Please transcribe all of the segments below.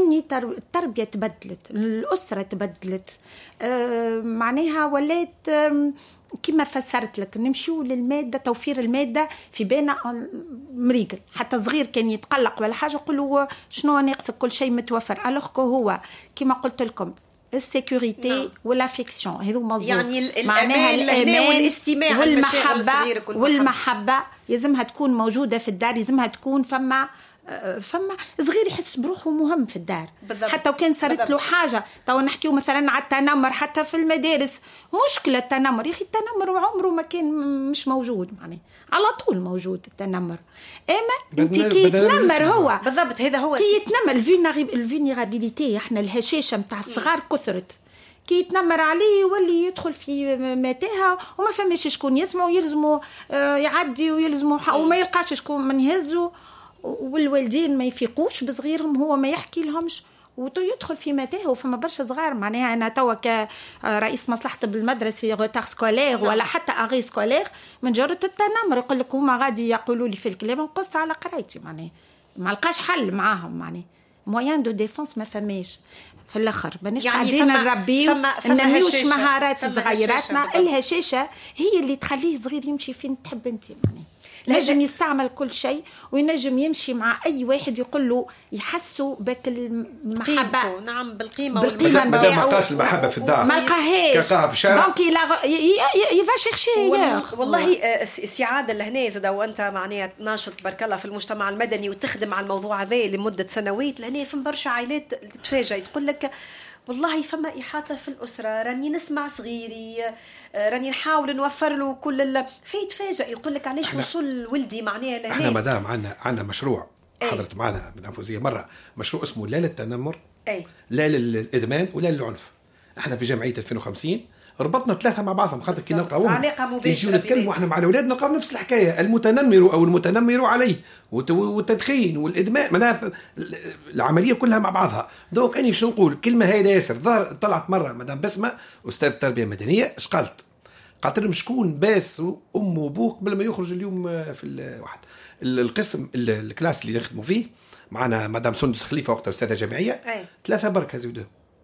لاني التربيه تبدلت، الاسره تبدلت، معناها ولات كما فسرت لك نمشيو للماده، توفير الماده في بين مريقل. حتى صغير كان يتقلق ولا حاجه يقولوا شنو ناقصك، كل شيء متوفر. الوغ هو كما قلت لكم السيكوريتي والافيكسيون هذو مظبوط، يعني الأمان والاستماع والمحبة لازمها تكون موجودة في الدار، لازمها تكون فما صغير يحس بروحه مهم في الدار. بالضبط. حتى وكان صارت له حاجة، تو نحكيو مثلا على التنمر حتى في المدارس، مشكلة التنمر يا أخي، التنمر وعمره ما كان مش موجود، يعني على طول موجود التنمر. اما انت كي يتنمر هو بالضبط، هذا هو كي يتنمر الفولنرابيليتي، احنا الهشاشة متاع الصغار كثرت، كي يتنمر عليه يولي يدخل في متاهة وما فماش شكون يسمعه، يلزمه يعدي ويلزمه وما يلقاش شكون من يهزه، والوالدين ما يفيقوش بصغيرهم، هو ما يحكي لهمش ويدخل في متاهه. وفما برشا صغار معناها انا توا كرئيس مصلحه بالمدرسه غوتار سكولير ولا حتى اغي سكولير من جرة التنمر، يقول لك هما غادي يقولوا لي في الكلام نقص على قرايتي، معناها ما لقاش حل معاهم، معناها موين دو ديفونس ما فماش في الاخر. بنش يعني قاعدين نربيو نميوش مهارات صغيراتنا. الهشاشه هي اللي تخليه صغير يمشي فين تحب انت، معناها نجم يستعمل كل شيء وينجم يمشي مع أي واحد يقول له يحسوا بك المحبة. نعم بالقيمة بدل ما لقاش المحبة في الدار ما لقاهاش في الشارع دونك يفا شيرشي. والله السعادة لهنا زاد وأنت معناها ناشط بارك الله في المجتمع المدني وتخدم على الموضوع هذا لمدة سنوات، لهنا فم برشا عائلات تتفاجئ تقول لك والله فما إحاطة في الأسرة، راني نسمع صغيري، راني نحاول نوفر له كل في تفاجئ يقول لك علاش وصل ولدي معناها لهنا. احنا مدام عندنا مشروع حضرت معنا مدام فوزية مرة، مشروع اسمه لا للتنمر لا للإدمان ولا للعنف. احنا في جمعية 2050 ربطنا ثلاثة مع بعضهم، خاطر كي نلقاوهم نجيو نتكلموا احنا مع الأولاد نلقاو نفس الحكاية، المتنمر أو المتنمر عليه والتدخين والإدمان، معناها العملية كلها مع بعضها. دوك أني شو نقول كلمة هاي ياسر طلعت مرة مدام بسمة أستاذ التربية المدنية، إيش قالت لهم شكون باس أمه وأبوه قبل ما يخرج اليوم في الواحد القسم الكلاس اللي نخدموا فيه معنا مدام سندس خليفة وقتها أستاذة جامعية، 3 برك هزودوه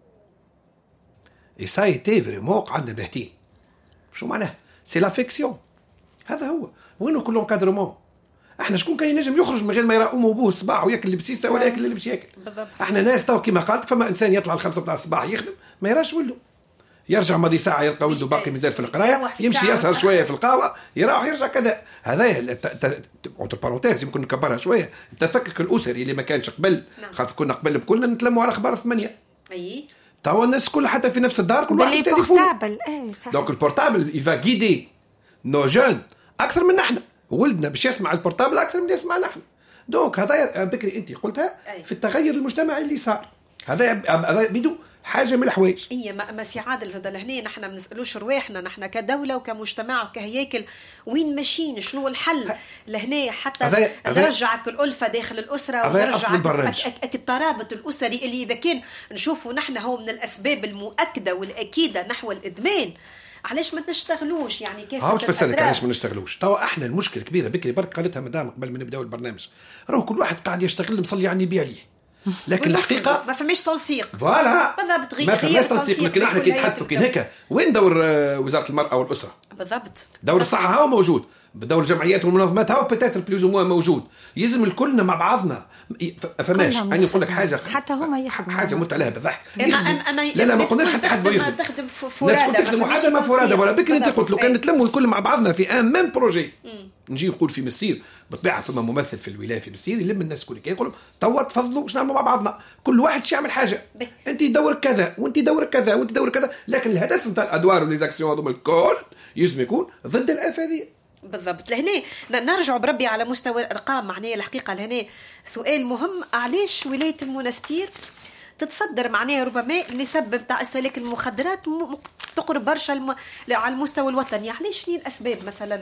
إيسايتي فريمون عندنا باهتين. شو معناه؟ سي لافيكسيون، هذا هو. وينو كل انكادرمون؟ احنا شكون كان ينجم يخرج من غير ما يرى امه وابوه الصباح وياكل اللي بسيسه ولا ياكل اللي باش ياكل؟ احنا ناس تو كما قالت فما انسان يطلع 5 متاع الصباح يخدم ما يراش ولده، يرجع ماضي ساعه يلقى ولده باقي مازال في القرايه، يمشي يسهر شويه في القهوه يروح يرجع كذا. هذا اونتر بارونتيز يمكن نكبرها شويه، التفكك الاسري اللي ما كانش قبل، خاطر كنا قبل بكلنا نتلموا على اخبار 8 توا الناس كلها حتى في نفس الدار كل واحد تليفون. دونك البورتابل يفا غيدي نو جون اكثر من نحن، ولدنا باش يسمع البورتابل اكثر من يسمع نحن. دونك هذا بكري انت قلتها في التغير المجتمعي اللي صار، هذا بدو حاجه من الحوايج. ما سعاده زاد لهنا نحن ما نسالوش رواحنا نحن كدوله وكمجتمع وكهياكل وين ماشيين، شنو الحل لهنا حتى ترجعك الالفه داخل الاسره وترجعك الترابط الاسري اللي اذا كان نشوفوا نحن هو من الاسباب المؤكده والاكيده نحو الادمان. علاش ما نشتغلوش يعني كيف تفسرك علاش ما نشتغلوش؟ توا احنا المشكله كبيره بكري برك قالتها مدام قبل ما نبداو البرنامج، راهو كل واحد قاعد يشتغل مصلي على النبي عليه، لكن الحقيقه ما فماش تنسيق. فوالا بالضبط، ما فماش تنسيق. لكن احنا كي نتحدثوا كي هكا وين دور وزاره المراه والاسره؟ بالضبط دور الصحه هو موجود، بدور الجمعيات والمنظمات هو بتاتر بلوز مو موجود، يلزم الكلنا مع بعضنا. فماش انا نقول لك حاجه حتى هما يخدموا حاجه مت عليها بالضحك. لا ما قلناش حد يخدم، تخدم فرادى، الناس تخدم حاجه ما فرادى ولا بكري. انت قلت لو كان نتلموا الكل مع بعضنا في ان ميم بروجي، نجي نقول في مسير بالطبيعه فما ممثل في الولايه في مسير يلم الناس كل يقول توا تفضلوا واش نعملوا مع بعضنا، كل واحد يعمل حاجه، انت دور كذا وانت دور كذا وانت دور كذا، لكن الهدف نتاع الادوار وليزاكسيون هذوما الكل يلزم يكون ضد الافه هذه. بالضبط. لهنا نرجع بربي على مستوى الارقام. معناه الحقيقه لهنا سؤال مهم، علاش ولايه المنستير تتصدر معناه ربما نسب نتاع استهلاك المخدرات تقرب برشا على المستوى الوطني؟ علاش شنو الاسباب مثلا؟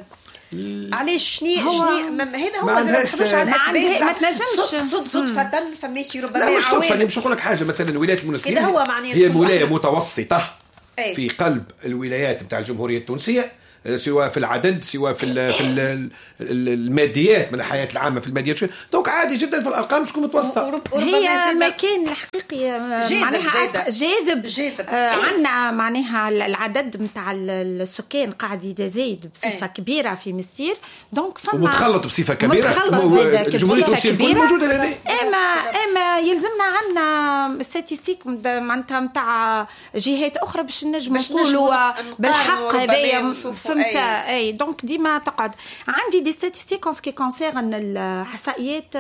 علاش شنو هذا هو ما نحكمش على الاسباب، ما تنجمش صدفه فماشي ربما لا مش صدفه. مش نقول لك حاجه مثلا ولايه المنستير هي ولايه متوسطه في قلب الولايات نتاع الجمهوريه التونسيه، سواء في العدد سواء في الماديات من الحياه العامه في الماديات. دونك عادي جدا في الارقام تكون متوسطه. هي مكان الحقيقي معناها جاذب. عندنا معناها العدد نتاع السكان قاعد يزيد بصفه كبيره في مستير، دونك فما ومتخلط بصفه كبيره. الجمهوريه التونسيه موجوده لهنا. اما يلزمنا عندنا ستاتستيك معناتها نتاع جهات اخرى باش نجموا نقولوا بالحق هذايا. فهمت؟ اي دونك ديما تقعد عندي دي ستاتستيك ان سكي كونسيرن الاحصائيات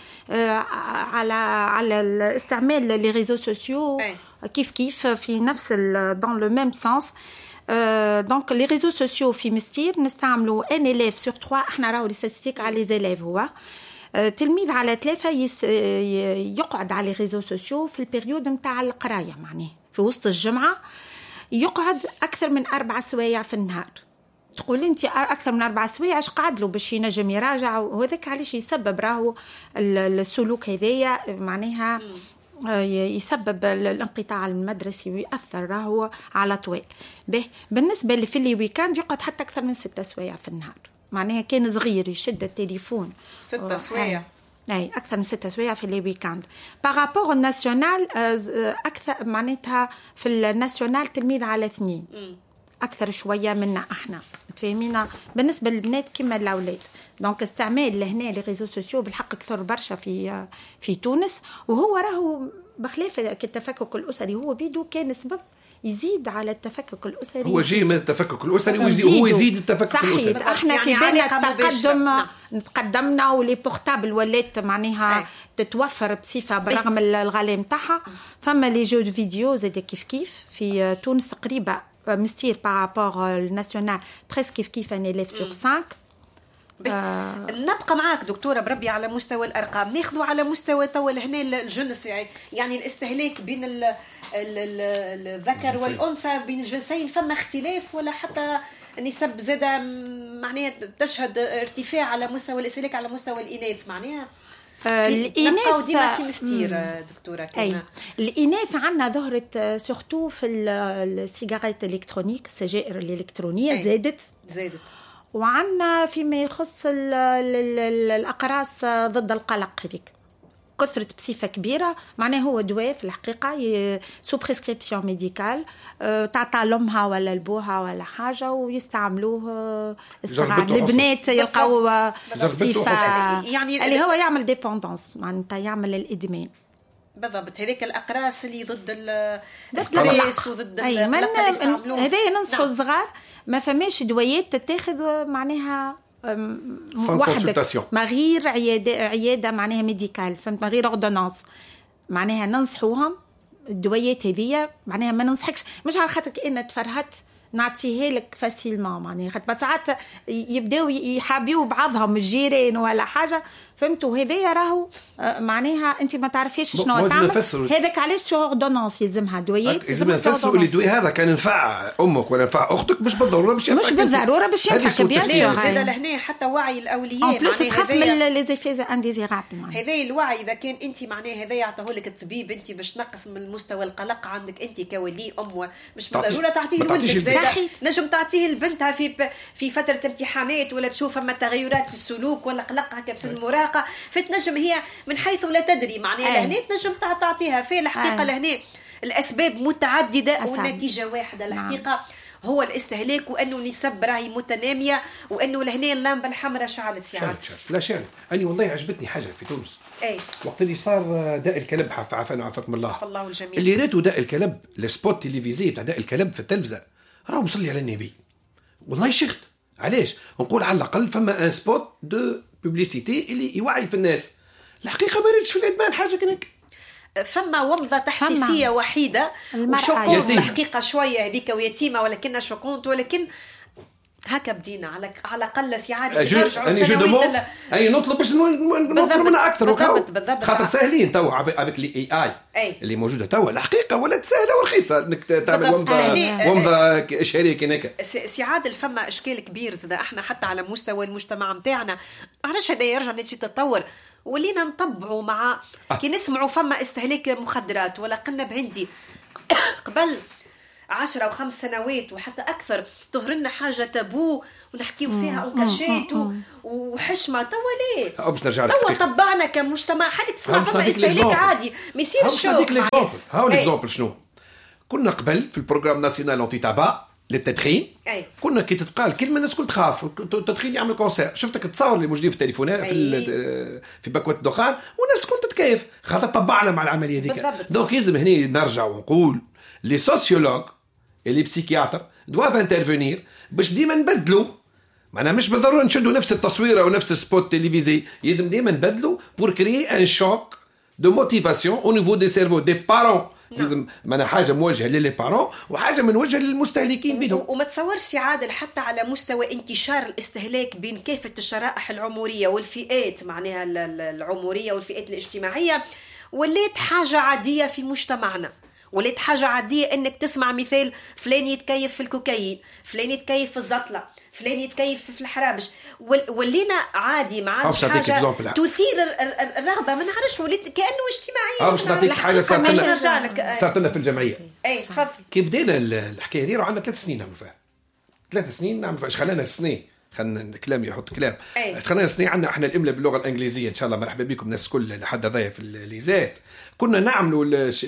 على الاستعمال لي ريزو سوسيو كيف في نفس دون لو ميم سانس. دونك لي ريزو سوسيو في مستير نستعملوا ان اليف سور 3. احنا راهو لي ستاتستيك على لي زيليف هو تلميذ على 3 يقعد على لي ريزو سوسيو في البيريود نتاع القرايه، معناه في وسط الجمعه يقعد اكثر من 4 سوايع في النهار. تقول انت اكثر من 4 سوايع اش قعد له باش ينجم يراجع، وهذاك علاش يسبب راهو السلوك هذايا معناها يسبب الانقطاع المدرسي ويأثر راهو على طويل. بالنسبه اللي في اللي ويكاند يقعد حتى اكثر من 6 سوايع في النهار، معناها كان صغير يشد التليفون 6 سوايع. اي اكثر من 6 سوايع في لي ويكاند. بارابور الناسيونال اكثر معناتها في الناسيونال تلميذ على 2 اكثر شويه منا احنا تفهمينا بالنسبه للبنات كما الاولاد. دونك استعمال لهنا لي ريزو سوسيو بالحق كثر برشا في تونس، وهو راهو بخلاف التفكك الاسري هو بيدو كان سبب يزيد على التفكك الاسري. هو جاي من التفكك الاسري وهو يزيد التفكك الاسري. احنا في بالنا التقدم تقدمنا ولي بورتابل ولات معناها تتوفر بصفه برغم الغلاء نتاعها. فما لي جو دو فيديو زاد كيف في تونس قريبه مستير بارابور الناسيونال بريسك كيف ان اليف سور 5. نبقى معاك دكتورة بربي على مستوى الأرقام. ناخذوا على مستوى طول هنا الجنس، يعني الاستهلاك بين الذكر والأنثى بين الجنسين فما اختلاف ولا حتى نسب زادة معناها تشهد ارتفاع على مستوى الاستهلاك على مستوى الإناث معناها الإناث ديما في مستير دكتورة كنا. الإناث عنا ظهرت سورتو في السيجارات الإلكترونيك السجائر الإلكترونية زادت وعنا فيما يخص الأقراص ضد القلق هذيك كثرت بصفة كبيرة. معناه هو دواء في الحقيقة سو بريسكريبسيون ميديكال تعطى لأمها ولا لبوها ولا حاجة ويستعملوه الصغار. البنات يلقوا بصفة يعني اللي هو يعمل ديبوندانس معناتها يعمل الإدمان بالضبط. هذيك الأقراص اللي ضد الستريس وضد القلق هذا ننصحوا الصغار ما فماش دويات تتاخذ معناها وحدك ما غير عيادة معناها ميديكال فهمت ما غير أوردونانس معناها ننصحوهم الدويات هذية معناها ما ننصحكش مش على خاطرك إن تفرهت نعطيها لك فاسيلمون معناها خاطر ساعات يبداو يحابيو بعضهم الجيران ولا حاجه فهمتوا هذايا راهو معناها انت ما تعرفيش شنو تعمل هذاك علاش سو اوردونانس يلزمها دويات لازم نفسروا اللي الدواء هذا كان ينفع امك ولا ينفع اختك مش بالضروره مش بالضروره ينفعك بيان سور زاد لهنا حتى وعي الاولياء معناها تخاف من لي زيفي انديزيرابل هذا الوعي اذا كان انت معناه هذا يعطيه لك الطبيب انت باش تنقص من مستوى القلق عندك انت كولي ام مش بالضروره تعطيه لولدك نجم تعطيه لبنتها في فتره امتحانات ولا تشوف اما تغيرات في السلوك ولا قلق هكا في المراهقه فتنجم هي من حيث لا تدري معناها لهنا تنجم تعطيها في الحقيقه لهنا الاسباب متعدده والنتيجه واحده الحقيقه هو الاستهلاك وانه نسب راهي متناميه وانه لهنا اللمبه الحمراء شعلت ساعات لا شعلت. اني والله عجبتني حاجه في تونس وقت اللي صار داء الكلب عافانا وعافاكم الله الجميع اللي ريتو داء الكلب السبوت تلفزيوني تاع داء الكلب في التلفزه راه مصلي على النبي والله شخت علاش نقول على الاقل فما ان سبوت دو بوبليسيتي اللي يوعي في الناس. الحقيقه ما ريتش في الادمان حاجه كنك فما ومضه تحسيسيه وحيده وشوكونت الحقيقه شويه هذيك ويتيمه ولكنها شوكونت ولكن هكا بدينا على اقل ساعات اي نطلب باش نوفر منها اكثر خاطر ساهلين تو افيك لي اي اللي موجوده تو الحقيقه ولا سهله ورخيصه انك تعمل ومضه شريك هناك سعاد الفما اشكال كبير زاد احنا حتى على مستوى المجتمع نتاعنا علاش هذا يرجع نتيجه تطور ولينا نطبعوا مع كي نسمعوا فما استهلاك مخدرات ولا قلنا بهندي قبل 10 أو 5 سنوات وحتى أكثر تظهر لنا حاجة تابو ونحكيو فيها أنكاشات وحشمة. توا ليه؟ توا طبعنا كمجتمع حتى تسمع فما استهلاك عادي ما يصيرش. هاو الإكزامبل شنو؟ كنا قبل في البروغرام ناسيونال أنتي تابا للتدخين كنا كي تتقال كلمه الناس كل تخاف التدخين يعمل كونسير. شفتك تصور اللي موجودين في التليفونات في باكوات الدخان والناس كل تتكيف خاطر طبعنا مع العمليه هذيك. دونك لازم هنا نرجع ونقول لي سوسيولوج اللي بسيكياتر دوافا انترفينير باش ديما نبدلوا. معناها مش بالضروره نشدوا نفس التصويره ونفس السبوت تلفزيوني. لازم ديما نبدلوا بور كريي ان شوك دو موتيفاسيون او نيفو دي سيرفو دي بارون. لازم معناها حاجه موجهه للي بارون وحاجه موجهه للمستهلكين بيدهم. وما تصورش عادل حتى على مستوى انتشار الاستهلاك بين كافه الشرائح العمريه والفئات معناها العمريه والفئات الاجتماعيه ولات حاجه عاديه في مجتمعنا. ولات حاجه عاديه انك تسمع مثال فلان يتكيف في الكوكايين، فلان يتكيف في الزطله، فلان يتكيف في الحرابش. ولينا عادي ما عادش حاجه تثير الرغبه. ما نعرفش وليت كانه اجتماعي. باش نعطيك حاجه صارت لنا في الجمعيه. تفضل. كي بدينا الحكايه دي عندنا 3 سنين نعمل فيها. 3 سنين نعمل فيها. ايش خلانا سنين خلينا كلام يحط كلام. خلينا سنين عندنا احنا الاملاء باللغه الانجليزيه. ان شاء الله مرحبا بكم الناس كل لحد ضايع في الليزات. كنا نعملوا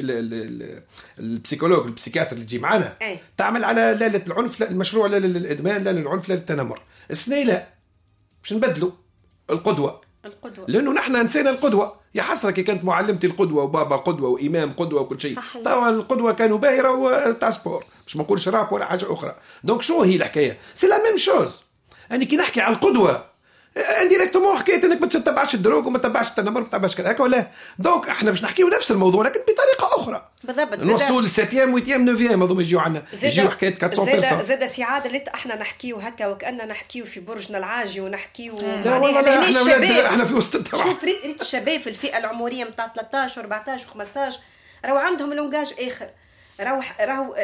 البسيكولوج البسيكاتر اللي تجي معنا تعمل على لا العنف لا المشروع لا للادمان لا للعنف لا للتنمر. السنه لا باش نبدلوا القدوه لانه نحن نسينا القدوه. يا حسره كي كانت معلمتي القدوه وبابا قدوه وامام قدوه وكل شيء. طبعا القدوه كانوا باهره وتاع سبور مش نقول شراب ولا حاجه اخرى. دونك شو هي الحكايه؟ سي لا ميم شوز. أنا كي نحكي على القدوة انديريكتومون حكاية انك ما تتبعش الدروغ وما تتبعش التنمر وما تتبعش كذا هكا ولا. دونك احنا باش نحكيو نفس الموضوع لكن بطريقه اخرى. بالضبط. نوصلوا للساتيام ويتيام نوفيام هذوما يجيو عندنا يجيو حكايه 400%. زاد سعاده اللي احنا نحكيو هكا وكأننا نحكيو في برجنا العاجي ونحكيو معناها احنا في وسط التوعيه. شوف ريت الشباب في الفئه العمريه نتاع 13 14 و15 راهو عندهم لونجاج اخر. راهو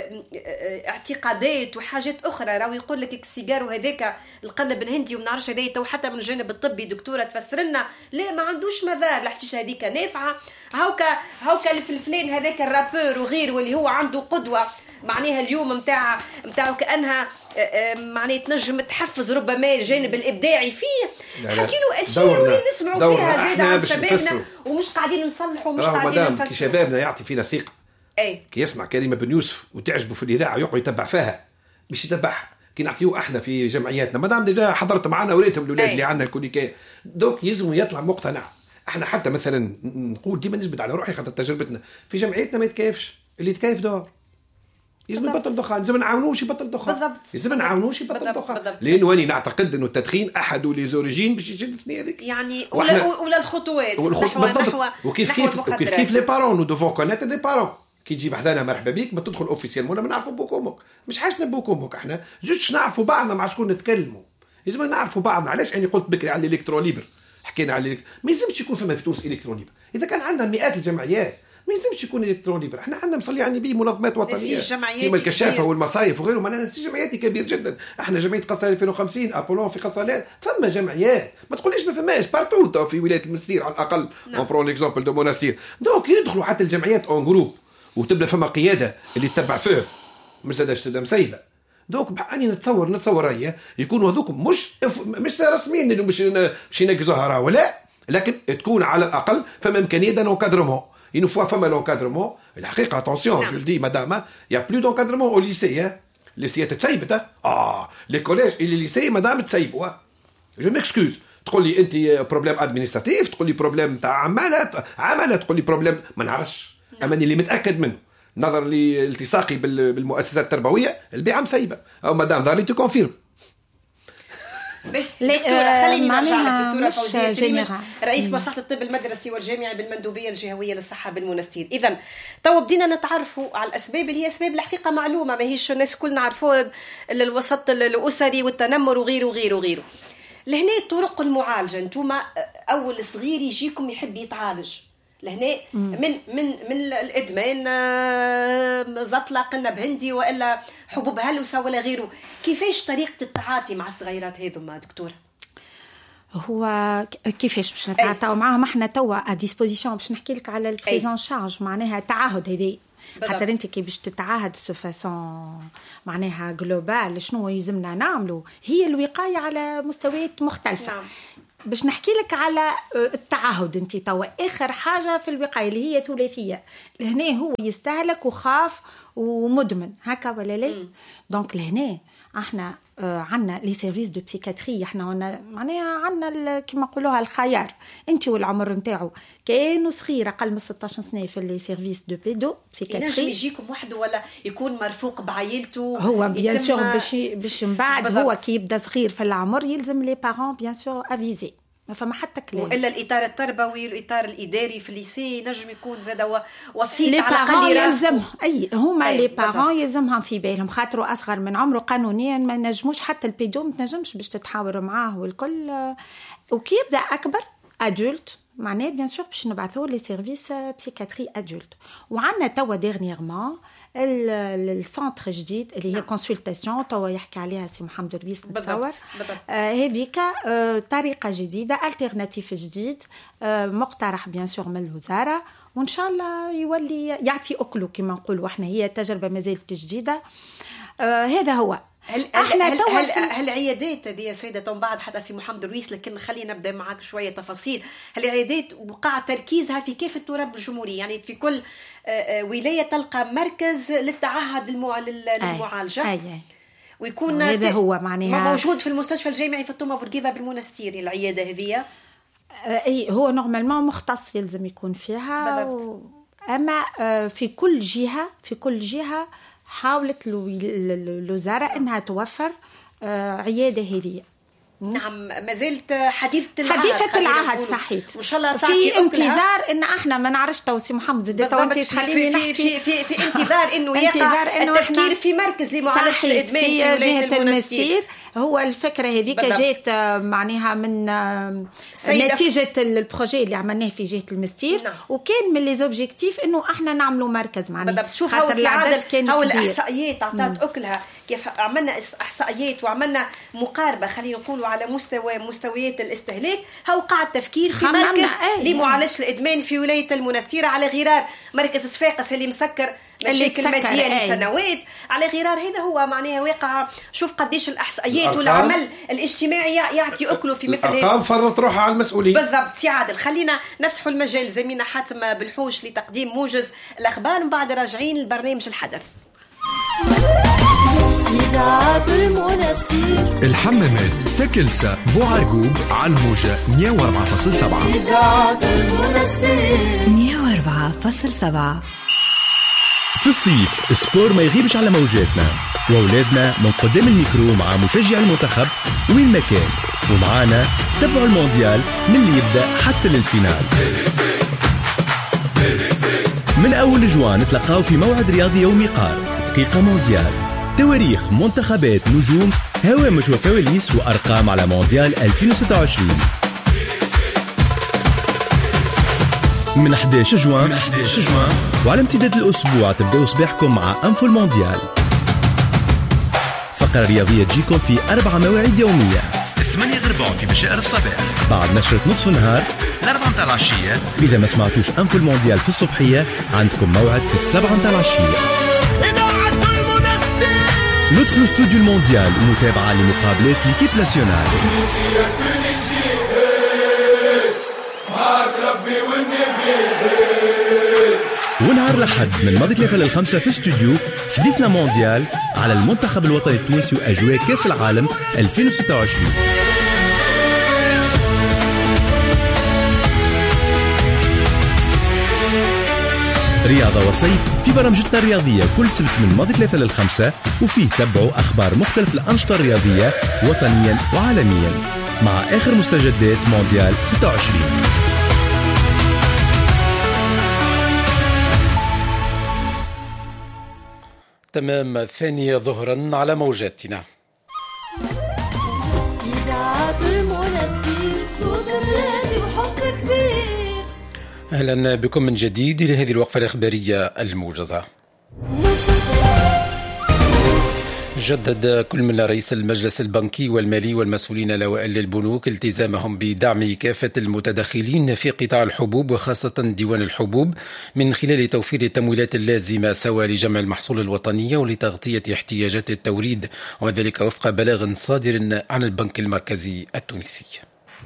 اعتقادات وحاجات اخرى. راهو يقول لك السيجار وهذاك القلب الهندي وما نعرفش هذايا تو حتى من الجانب الطبي دكتوره تفسر لنا لا ما عندوش مضار. الحشيشه هذيك نافعه. هاوكا الفلان هذاك الرابور وغيره واللي هو عنده قدوه معناها اليوم نتاعو كانها معناها تنجم تحفز ربما الجانب الابداعي فيه. حاجينو اشياء اللي نسمعوا فيها زاده عن شبابنا ومش قاعدين نصلحوا ومش قاعدين نفسروا. شبابنا يعطي فينا ثقه. كي يسمع كريمه بن يوسف وتعجبه في الاذاعه يقعد يتبع فيها مش يتبعها. كي نعطيوه احنا في جمعياتنا مادام ديجا حضرت معنا وريتهم الاولاد اللي عندنا الكونيكي دوك يلزم يطلع مقتنع. احنا حتى مثلا نقول ديما نثبت على روحي خاطر تجربتنا في جمعيتنا ما يتكيفش. اللي يتكيف دور لازم يبطل دخان. لازم نعاونوش يبطل دخان. لازم نعاونوش يبطل دخان لانه اني نعتقد انه التدخين احد لي زوريجين باش يشد الثنيه هذيك يعني ولا الخطوات نحو وكيف لي بارون نو دوفون كونيتر لي بارون. كي تجيب حدانا مرحبا بيك ما تدخل اوفيسيال ولا ما نعرفوا بوك امك مش حاجه بوك امك. احنا جوست نعرفوا بعضنا مع شكون نتكلموا. لازم نعرفوا بعضنا. علاش اني قلت بكري على الالكترو ليبر حكينا على ما يلزمش يكون فما في تونس الكترو ليبر. اذا كان عندنا مئات الجمعيات ما يلزمش يكون الكترون ليبر. احنا عندنا مصلي على النبي منظمات وطنيه كيما الكشافه والمصايف وغيره. ما جمعياتي كبير جدا. احنا جمعيه قصر 2050 ابولون في قصر فما جمعيات ما تقوليش ما فماش بارتو في ولايه المنستير على الاقل. اون برون ليكزامبل دو مونستير. دونك يدخلوا حتى الجمعيات اون جروب وتبدا فما قياده اللي تتبع فيه مش زادش تبدا مسيبه. دونك اني نتصور رايه يكونوا هذوك مش رسميين اللي مش ينقزوها راه ولا لكن تكون على الاقل فما امكانيه دان اونكادرمون. une fois femme à l'encadrement الحقيقه attention je le dis madame il y a plus d'encadrement au lycée les lycées تسيبت les collèges et les lycées madame تسيبوا. je m'excuse تقول لي انت بروبليم ادمينستراتيف تقول لي بروبليم تاع عماله تقول لي بروبليم ما نعرفش. اما اللي متاكد منه نظرا لالتصاقي بالمؤسسات التربويه البيعه مسيبه او مدام ظهري تكونفيرم. دكتورة خليني نرجع لك دكتورة فوزية كريمش رئيس مصلحة الطب المدرسي والجامعي بالمندوبية الجهوية للصحة بالمنستير. إذن تو بدينا نتعرفوا على الأسباب اللي هي أسباب الحقيقة معلومة ما هيش الناس كل نعرفوها الوسط الأسري والتنمر وغيره. لهنا طرق المعالجة انتوما أول صغير يجيكم يحب يتعالج لهنا من الادمان زطله قلنا بهندي والا حبوب هلوسه ولا غيره. كيفاش طريقه التعاطي مع الصغيرات هذوما دكتوره؟ هو كيفاش باش نتعاطاو معاهم؟ احنا توا ا ديسبوزيسيون باش نحكي لك على البريزون شارج، معناها تعهد هذه خاطر انت كي باش تتعاهد سو فاسون معناها جلوبال شنو يلزمنا نعملوا، هي الوقايه على مستويات مختلفه. نعم. باش نحكي لك على التعهد، انت توا اخر حاجه في الوقايه اللي هي ثلاثيه، لهنا هو يستهلك وخاف ومدمن هكا ولا لا؟ دونك لهنا احنا عندنا لي سيرفيس دو بسيكاتري، احنا معناها عندنا كيما نقولوها الخيار، انت والعمر نتاعو كانوا صغير اقل من 16 سنه في لي سيرفيس دو بيدو بسيكاتري ينجم يجيكم وحده ولا يكون مرفوق بعائلته. هو بيان سور باش من بعد هو كي يبدا صغير في العمر يلزم لي بارون بيان سور افيزي، ما فما حتى كلام. والا الاطار التربوي والاطار الاداري في الليسي نجم يكون زاد وسيط على الاقل يلزم اي هما لي بارون يلزمهم في بالهم، خاطروا اصغر من عمره قانونيا ما نجموش، حتى البيدو ما تنجمش باش تتحاور معاه والكل. وكي يبدا اكبر ادولت معناه بيان سور باش نبعثوه لي سيرفيس بسيكاتري ادولت. وعندنا توا ديرنييرمون السنتر جديد اللي هي كونسلتاسيون توا يحكي عليها سي محمد لويس نتصور. هذيك طريقه جديده التيرناتيف جديد مقترح بيان سور من الوزاره، وان شاء الله يولي يعطي اكله كما نقولوا احنا، هي تجربه مازالت جديده. هذا هو. هل عيادات هذه يا سيدة بعد حتى سي محمد لويس، لكن خلينا نبدا معك شويه تفاصيل. هل عيادات وقع تركيزها في كافه التراب الجمهوريه، يعني في كل ولايه تلقى مركز للتعهد للمعالجه ويكون هذا هو معناها موجود في المستشفى الجامعي في الطومه بورقيبه بالمنستير العياده هذه؟ اي هو نورمالمون مختص يلزم يكون فيها اما في كل جهه حاولت الوزارة أنها توفر عيادة هذه. نعم ما زلت حديثة العهد صحيح. إن شاء الله في انتظار إن إحنا ما نعرفش توسي محمد زدت وأنت تخليني نحكي في انتظار إنه يقع التفكير في مركز لمعالجة الإدمان في جهة المنستير. هو الفكرة هذيك جات معناها من نتيجة البروجي اللي عملناه في جهة المستير. نعم. وكان من لي زوبجيكتيف إنه إحنا نعملوا مركز معناها خاطر العدد كان كبير. الإحصائيات عطات أكلها كيف عملنا إحصائيات وعملنا مقاربة خلينا نقولوا على مستويات الاستهلاك. وقع التفكير في مركز لمعالجة الإدمان في ولاية المنستير على غرار مركز صفاقس اللي مسكر مشاكل مادية لسنوات على غرار. هذا هو معناها واقع. شوف قديش الإحصائيات والعمل الاجتماعي يعطي أكله في مثل هذا. الأرقام فرط روحها على المسؤولين. بالضبط سي عادل. خلينا نفسحوا المجال زميلنا حاتم بالحوش لتقديم موجز الأخبار، من بعد راجعين البرنامج الحدث. الحمامات تكلسة بوعرقوب على الموجة 104.7. في الصيف السبور ما يغيبش على موجاتنا، وأولادنا من قدام الميكرو مع مشجع المنتخب وين ما كان، ومعانا تبعوا المونديال من اللي يبدأ حتى للفينال. من أول جوان نتلقاو في موعد رياضي يومي قار دقيقة مونديال، تواريخ منتخبات نجوم هوامش وكواليس وأرقام على مونديال 2026 من 11 جوان وعلى امتداد الأسبوع تبدأوا صباحكم مع أنفو المونديال، فقرة رياضية تجيكم في 4 مواعيد يومية: 8 غربان في بشائر الصباح، بعد نشرة نصف النهار، 4 متاع العشية. إذا ما سمعتوش أنفو المونديال في الصبحية عندكم موعد في 7 متاع العشية. ندخلوا استوديو المونديال ومتابعة لمقابلات ليكيب ناسيونال. ونهار الأحد من ماضي 3 ل5 في استوديو حديثنا مونديال على المنتخب الوطني التونسي وأجواء كأس العالم 2026. رياضة وصيف في برامجتنا الرياضية كل سبت من ماضي 3 ل5، وفيه تبعوا أخبار مختلف الأنشطة الرياضية وطنيا وعالميا مع آخر مستجدات مونديال 26. تمام 2 ظهرا على موجاتنا. أهلا بكم من جديد إلى هذه الوقفة الإخبارية الموجزة. جدد كل من رئيس المجلس البنكي والمالي والمسؤولين الأوائل للبنوك التزامهم بدعم كافة المتدخلين في قطاع الحبوب وخاصة ديوان الحبوب من خلال توفير التمويلات اللازمة سواء لجمع المحصول الوطني ولتغطية احتياجات التوريد، وذلك وفق بلاغ صادر عن البنك المركزي التونسي.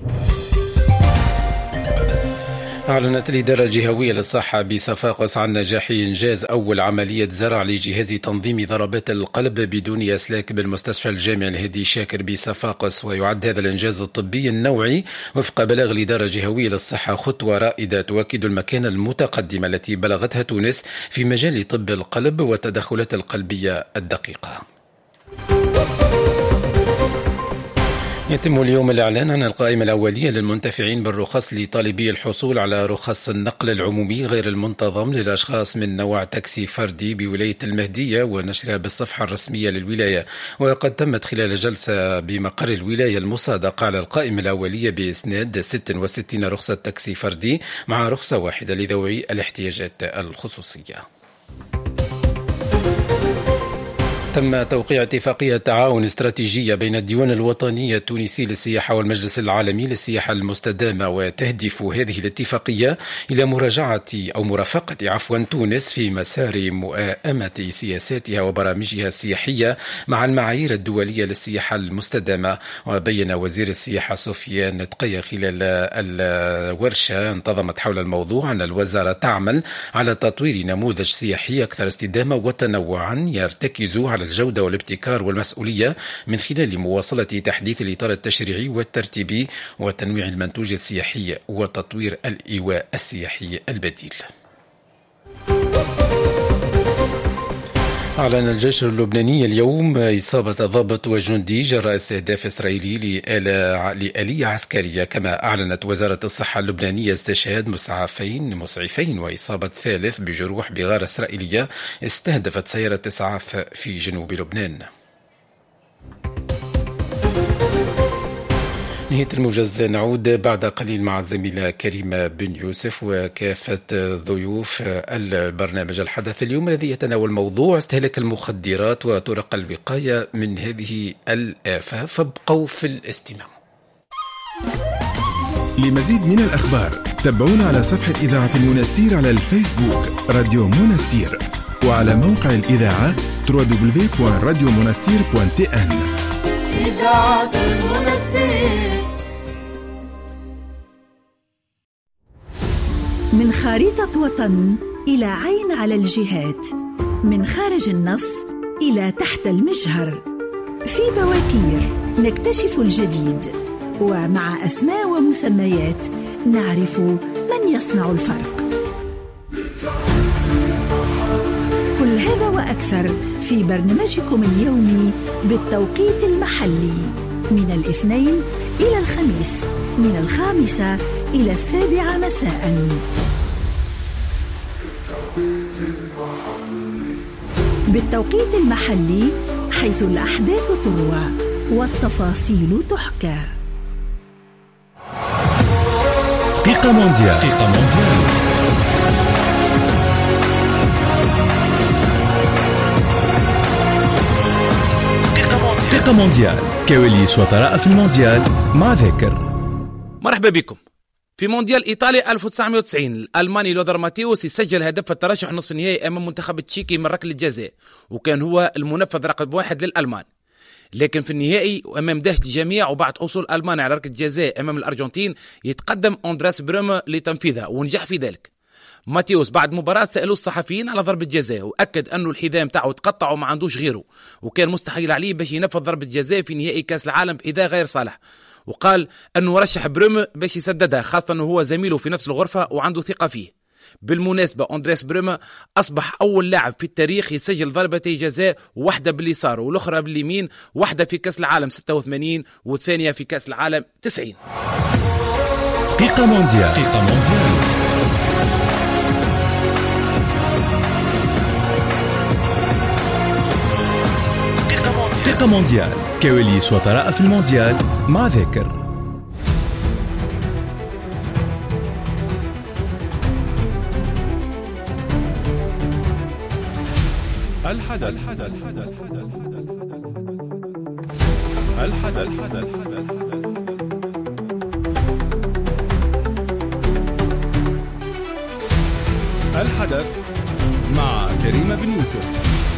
أعلنت الإدارة الجهوية للصحة بصفاقس عن نجاح إنجاز أول عملية زرع لجهاز تنظيم ضربات القلب بدون أسلاك بالمستشفى الجامعي الهادي شاكر بصفاقس، ويعد هذا الإنجاز الطبي النوعي وفق بلاغ الإدارة الجهوية للصحة خطوة رائدة تؤكد المكانة المتقدمة التي بلغتها تونس في مجال طب القلب والتدخلات القلبية الدقيقة. يتم اليوم الإعلان عن القائمة الأولية للمنتفعين بالرخص لطالبي الحصول على رخص النقل العمومي غير المنتظم للأشخاص من نوع تاكسي فردي بولاية المهدية ونشرها بالصفحة الرسمية للولاية. وقد تمت خلال جلسة بمقر الولاية المصادقة على القائمة الأولية بإسناد 66 رخصة تاكسي فردي مع رخصة واحدة لذوي الاحتياجات الخصوصية. تم توقيع اتفاقية تعاون استراتيجية بين الديوان الوطني التونسي للسياحة والمجلس العالمي للسياحة المستدامة، وتهدف هذه الاتفاقية إلى مرافقة تونس في مسار مؤامة سياساتها وبرامجها السياحية مع المعايير الدولية للسياحة المستدامة. وبين وزير السياحة سفيان تقية خلال الورشة انتظمت حول الموضوع أن الوزارة تعمل على تطوير نموذج سياحي أكثر استدامة وتنوعا يرتكز على الجودة والابتكار والمسؤولية من خلال مواصلة تحديث الإطار التشريعي والترتيبي وتنويع المنتوج السياحي وتطوير الإيواء السياحي البديل. أعلن الجيش اللبناني اليوم إصابة ضابط وجندي جراء استهداف إسرائيلي لآلية عسكرية، كما أعلنت وزارة الصحة اللبنانية استشهاد مسعفين وإصابة ثالث بجروح بغارة إسرائيلية استهدفت سيارة إسعاف في جنوب لبنان. نهاية الموجز، نعود بعد قليل مع الزميلة كريمة بن يوسف وكافة ضيوف البرنامج. الحدث اليوم الذي يتناول موضوع استهلاك المخدرات وطرق الوقاية من هذه الآفة، فابقوا في الاستماع. لمزيد من الأخبار تابعونا على صفحة إذاعة المنستير على الفيسبوك راديو منستير، وعلى موقع الإذاعة www.radiomonastir.tn. إذاعة المنستير. من خارطة وطن إلى عين على الجهات، من خارج النص إلى تحت المجهر، في بواكير نكتشف الجديد، ومع أسماء ومسميات نعرف من يصنع الفرق. كل هذا وأكثر في برنامجكم اليومي بالتوقيت المحلي من الاثنين إلى الخميس، من 5 إلى 7 مساء. بالتوقيت المحلي، حيث الأحداث تروى والتفاصيل تحكى. دقيقة مونديال. دقيقة مونديال، كواليس وطرائف المونديال مع ذاكر. مرحبا بكم. في مونديال إيطاليا 1990 الألماني لوثر ماتيوس يسجل هدف الترشح نصف النهائي أمام منتخب تشيكي من ركلة الجزاء، وكان هو المنفذ رقم 1 للألمان. لكن في النهائي وأمام دهشة الجميع وبعد حصول ألمانيا على ركلة الجزاء أمام الأرجنتين يتقدم أندراس بروما لتنفيذها ونجح في ذلك. ماتيوس بعد مباراة سألوا الصحفيين على ضربة جزاء، وأكد أنه الحذاء متاعه تقطع وما عندوش غيره، وكان مستحيل عليه باش ينفذ ضربة جزاء في نهائي كأس العالم بحذاء غير صالح. وقال أنه رشح بروما باش يسددها، خاصة أنه هو زميله في نفس الغرفة وعنده ثقة فيه. بالمناسبة أندريس بروما أصبح أول لاعب في التاريخ يسجل ضربتي جزاء، واحدة باليسار والأخرى باليمين، واحدة في كأس العالم 86 والثانية في كأس العالم 90. دقيقة مونديال. دقيقة مونديال، كواليس وطرائف المونديال مع ذاكر. الحدث. الحدث مع كريمة بن يوسف.